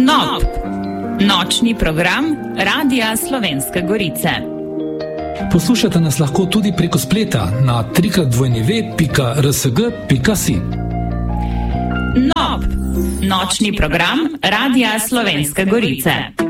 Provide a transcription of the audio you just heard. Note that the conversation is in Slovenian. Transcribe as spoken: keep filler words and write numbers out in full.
Nob, nočni program Radia Slovenske Gorice. Poslušate nas lahko tudi preko spleta na w w w pika r s g pika si. Nob, nočni program Radia Slovenske Gorice.